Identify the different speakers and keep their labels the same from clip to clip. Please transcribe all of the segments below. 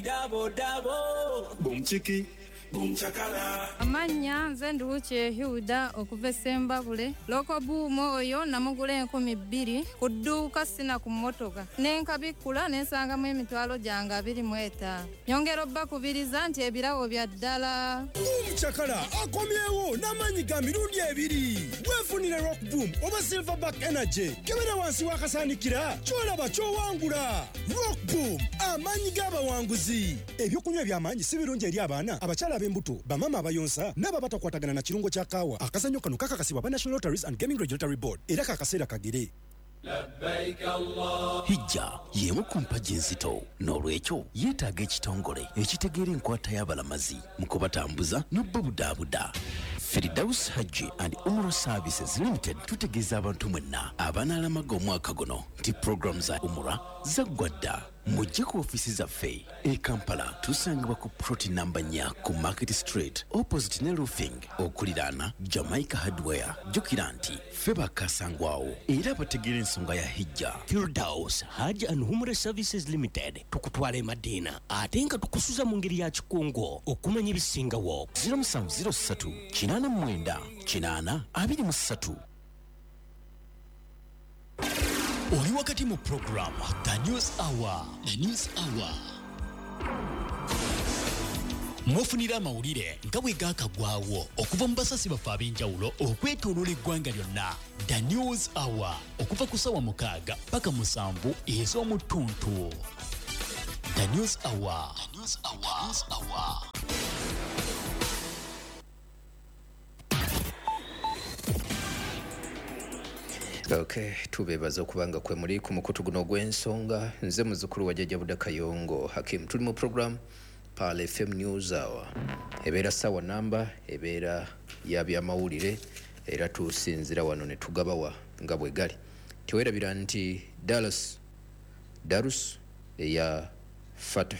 Speaker 1: Dabo dabo boom chiki boom chakala
Speaker 2: amanya nze nduuche Hilda okuva Sembabule loko buumo oyo namugula 1200 ku dduuka sina ku mmotoka nenkabikula nensangamu emitwalo gyange 25 nyongera obbakubiriza nti ebirawo bya ddala
Speaker 3: boom chakala akomyewo n'amanyi ga mirundi ebiri weefunire rock boom oba silverback energy kebera wansi wakasaanikira kyolaba kyowangula rock boom amanyi g'abawanguzi ebyokunywa by'amaanyi si birungi eri abaana abakyala ab'embuto bamama abayonsa n'ababatakwatagana na kirungo kya kaawa akazannyo kano kakakasibwa ba National Lotteries and Gaming Regulatory Board era kakaseera kagere.
Speaker 4: Hijja yemu ku mpagi enzito n'olwekyo yeetaaga ekitongole ekitegeera enkwata y'abalamazi mu kubatambuza n'obbabudaabuda. Firdaus Hajji and Umrah Services Limited tutegeeza abantu mwenna abanaalamaga omwaka guno nti program za Umrah zaggwa dda. Mujje ku ofisi zaffe e Kampala tusangibwa ku ploti namba 4 ku Market Street opposite ne roofing okuliraana Jamaica Hardware. Jjukira nti ffe bakasangwawo era bategeera ensonga ya hijja.
Speaker 5: Firdaus Hajji and Umrah Services Limited tukutwala e Madina ate nga tukusuza mu ngeri ya kikungo okumanya ebisingawo.
Speaker 4: 0703 89 823.
Speaker 5: Oli wakati mu program The News Hour. The News Hour. Mwofunira amawulire nga bwe gaakagwawo okuva mu basasi baffe ab'enjawulo okwetooloola eggwanga lyonna. The News Hour okuva ku ssaawa 6 paka 7 ez'omutuntu. The News Hour. The News Hour. News Hour.
Speaker 6: Okay, tubebaza okubanga kwe muri ku mukutu guno gw'ensonga. Nze muzukulu wa Jjajja Buda Kayongo Hakim. Tuli mu program Pale FM News Hour. Ebeera sawa namba, ebeera ya byamawulire era tusinzira wano ne tugabawa nga bwe gali. Tewerabira nti Darus ya Fathu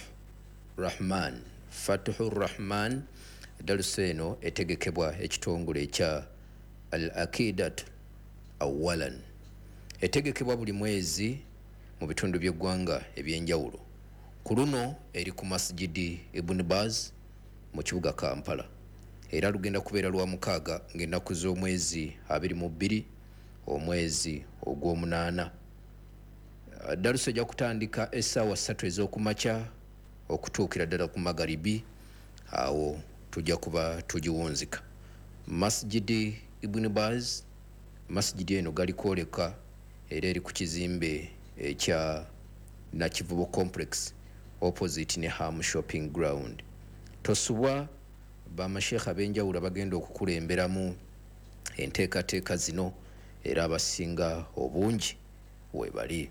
Speaker 6: Rahman Darus eno etegekebwa ekitongole ekya Al-Aqidat awalan etegekebwa buli mwezi mu bitundu by'eggwanga ebyenjawulo. Ku luno eri ku Masjidi Ibn Baz mu kibuga Kampala era lugenda kubeera lwa 6 ng'ennaku z'omwezi 22 omwezi ogw'omunaana. Daruso ejja kutandika essaawa 3 ez'okumakya okutuukira ddala ku magharibi awo tujja kuba tugiwunzika. Masjidi Ibn Baz masjidi eno gali kwoleka era eri ku kizimbe ekya Nakivubo Complex opposite ne Ham Shopping Ground. Tosubwa bamashekha b'enjawulo bagenda okukulemberamu enteekateeka zino era abasinga obungi webali.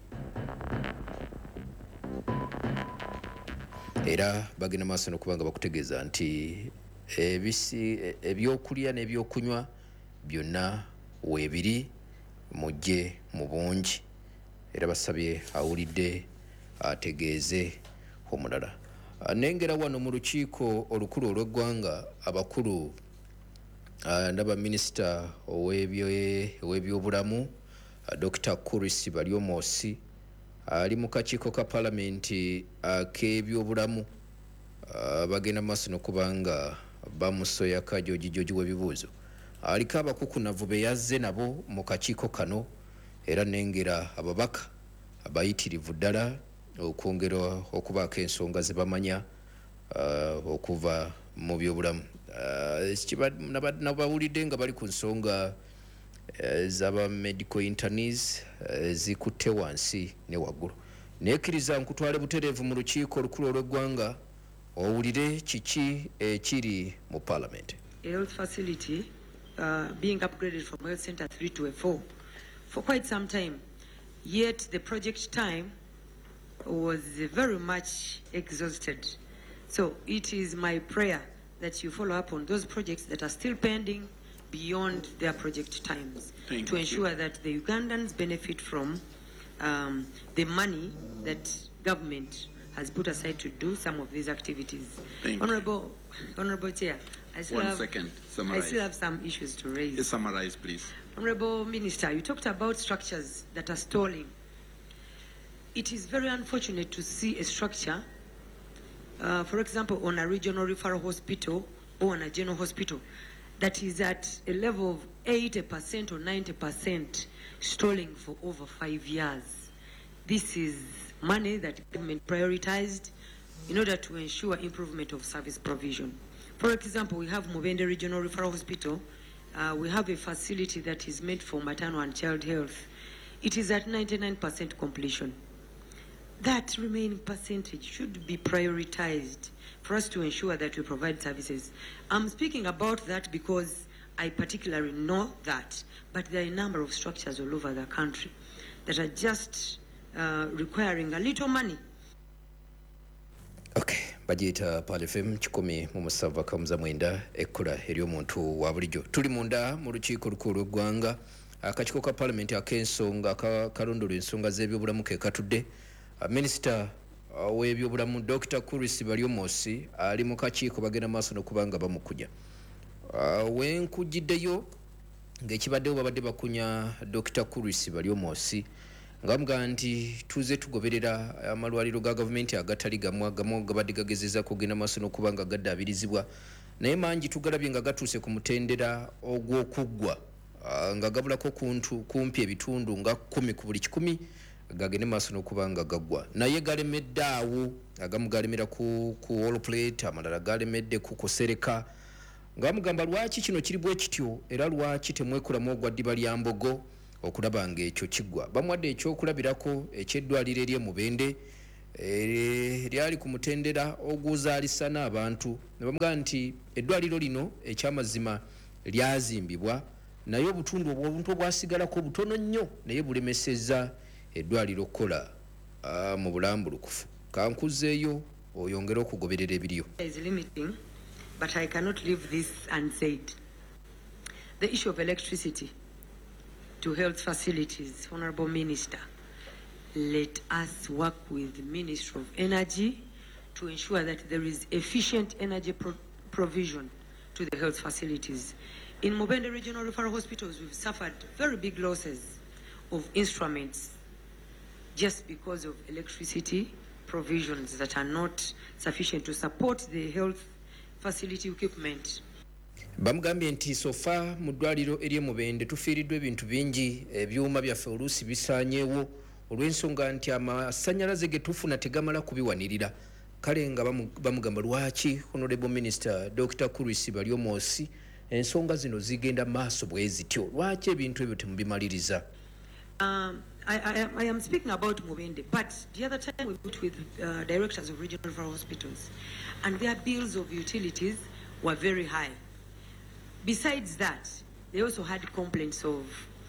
Speaker 6: Era bagenda maaso n'okubanga bakutegeeza nti ebyokulya n'ebyokunywa byonna webiri mujje mu bungi era basabye awulidde ategeeze omulala. Nengera wano mu lukiiko olukulu olw'eggwanga abakulu ndaba minisita ow'ebyobulamu Dr. Kurisi Balyomosi ali mu kakiiko ka palamenti ak'ebyobulamu bagenda maaso n'okubanga bamusoyaka joji w'ebibuuzo. Aliko abakukunavu be yazze nabo mu kakiiko kano era nengera ababaka abayitirivu ddala okwongera okubaako ensonga ze bamanya okuva mu byobulamu. Nabawulidde nga bali ku nsonga z'aba medical internees zikutte wansi ne waggulu. Nekkiriza nkutwale butereevu mu lukiiko olukulu olw'eggwanga owulire kiki ekiri mu parliament.
Speaker 7: Health facility being upgraded from Health Center 3 to a 4 for quite some time, yet the project time was very much exhausted. So it is my prayer that you follow up on those projects that are still pending beyond their project times to ensure that the Ugandans benefit from the money that government has put aside to do some of these activities. Honorable Chair, I still have some issues to raise.
Speaker 1: Summarize, please.
Speaker 7: Honorable Minister, you talked about structures that are stalling. It is very unfortunate to see a structure for example, on a regional referral hospital or on a general hospital that is at a level of 80% or 90% stalling for over 5 years. This is money that government prioritized in order to ensure improvement of service provision. For example, we have Mubende Regional Referral Hospital. We have a facility that is made for maternal and child health. It is at 99% completion. That remaining percentage should be prioritized for us to ensure that we provide services. I'm speaking about that because I particularly know that, but there are a number of structures all over the country that are just requiring a little money.
Speaker 6: Okay, bagiyita Pal FM 107.9 ekkula eri omuntu wa bulijjo. Tuli munda mu lukiiko lukulu lw'eggwanga, akakiiko ka Parliament ak'ensonga kalondolwa ensonga z'ebyobulamu ke katudde. Minisita w'ebyobulamu Dr. Kuris Balyomosi ali mu kakiiko bagenda maaso n'okuba nga bamukunya. Wenkujjiddeyo ng'ekibaddewo babadde bakunya Dr. Kuris Balyomosi ngamuga nti tuze tugoberera amalwaliro ga gavumenti agatali gamu gabadde gagezeza kugenda maaso n'okuba nga gaddaabirizibwa, naye mangi tugalabye nga gatuuse ku mutendera ogw'okuggwa nga gabulako kumpi ebitundu nga 10 ku buli 100 gagende maaso n'okuba nga gaggwa, naye galemedde awo. Agamu galemera ku all plate, amalala galemedde ku kusereka. Ngamugamba lwaki kino kiri bwe kityo era lwaki temwekulamu ogwa ddiba lya Mbogo okulaba ng'ekyo kiggwa. Bamwadde ekyokulabirako ekyeddwaliro ery'e Mubende lyali ku mutendera oguzaalisa n'abantu. Ne bamugamba nti eddwaliro lino ekyamazima lyazimbibwa, naye obutundu obuntu obwasigalako butono nnyo, naye bulemesezza eddwaliro okukola mu bulambulukufu. Kankuzeeyo oyongere okugoberera ebiriyo.
Speaker 7: But I cannot leave this unsaid. The issue of electricity to health facilities, Honorable Minister, let us work with the Ministry of Energy to ensure that there is efficient energy provision to the health facilities. In Mubende Regional Referral Hospitals, we've suffered very big losses of instruments just because of electricity provisions that are not sufficient to support the health facility equipment.
Speaker 6: Bamugambye nti sofa mu ddwaliro ery'e Mubende tufiiriddwa ebintu bingi, ebyuma byaffe oluusi bisaanyeewo olw'ensonga nti amasannyalaze ge tufuna tegamala kubiwanirira. Kale nga bamugamba lwaki Honorable Minister Dr. Kuris Balyomosi ensonga zino zigenda maaso bwe zityo, lwaki ebintu ebyo temubimaliriza?
Speaker 7: I am speaking about Mubende, but the other time we met with directors of regional referral hospitals, and their bills of utilities were very high. Besides that, they also had complaints of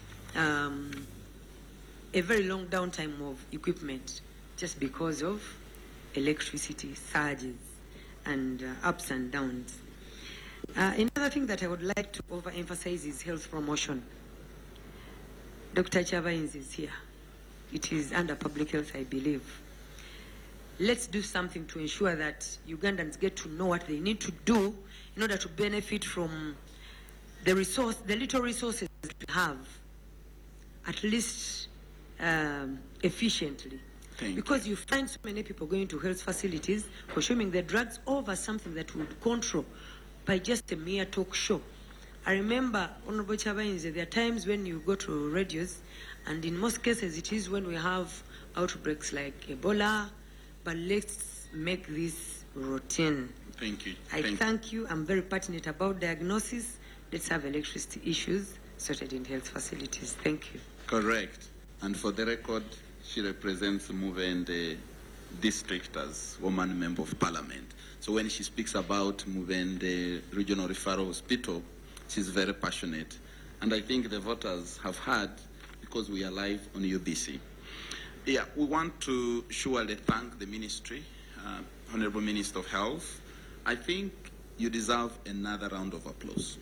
Speaker 7: a very long downtime of equipment just because of electricity surges and ups and downs. Another thing that I would like to overemphasize is health promotion. Dr. Chavains is here. It is under public health, I believe. Let's do something to ensure that Ugandans get to know what they need to do in order to benefit from the little resources we have, at least efficiently. Because you find so many people going to health facilities consuming the drugs over something that would control by just a mere talk show. I remember, Honorable Chavains, there are times when you go to radios, and in most cases it is when we have outbreaks like Ebola, but let's make this routine.
Speaker 8: Thank you.
Speaker 7: I thank you. I'm very passionate about diagnosis. Let's have electricity issues sorted in health facilities. Thank you.
Speaker 8: Correct. And for the record, she represents Mubende district as woman member of parliament. So when she speaks about Mubende Regional Referral Hospital, she's very passionate. And I think the voters have heard because we are live on UBC. Yeah, we want to surely thank the ministry, Honorable Minister of Health. I think you deserve another round of applause.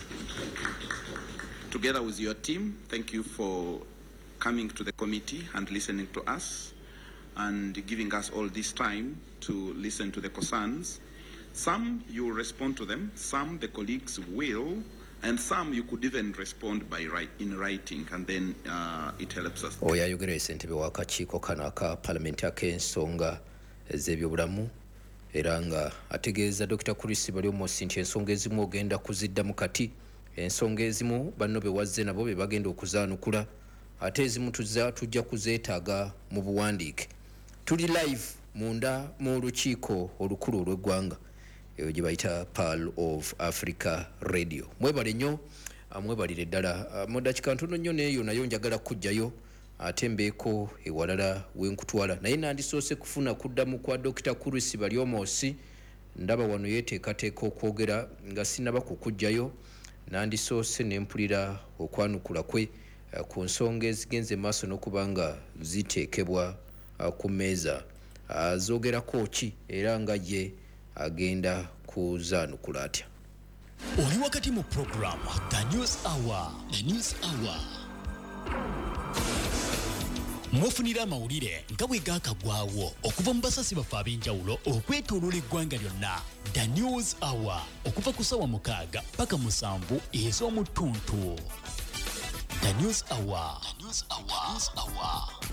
Speaker 8: Together with your team, thank you for coming to the committee and listening to us and giving us all this time to listen to the concerns. Some you will respond to them, some the colleagues will, and some you could even respond in writing, and then it helps us.
Speaker 6: Oyo ayogera ssentebe w'akakiiko kano aka palamenti ak'ensonga ez'ebyobulamu era nga ategeeza Dr. Chris Balyomosi nti ensonga ezimu ogenda kuziddamu kati, ensonga ezimu banno bewazze nabo be bagenda okuzaanukula, ate ezimu tujja kuzeetaaga mu buwandiike. Tuli live munda mu lukiiko olukulu olw'eggwanga eyo gye bayita Pearl of Africa Radio. Mwebale nnyo, mwebalire ddala. Mu dakika ntono nnyo neeyo nayo njagala kujjayo ate mbeeko ewalala wenkutwala, naye nandisoose kufuna kuddamu kwa Dr. Chris Balyomosi. Ndaba wano yeeteekateeka okwogera nga sinaba kukujjayo, nandisoose nempulira okwanukula kwe ku nsonga ezigenze maaso n'okuba nga ziteekebwa ku mmeeza. Azoogerako ki era nga ye agenda kuzaanukula atya?
Speaker 5: Oli wakati mu program The News Hour. The News Hour mwofunira amawulire nga bwe gaakagwawo okuva mu basasi baffe ab'enjawulo okwetooloola eggwanga lyonna. The News Hour okuva ku ssaawa 6 paka 7 ez'omu ttuntu. The News Hour.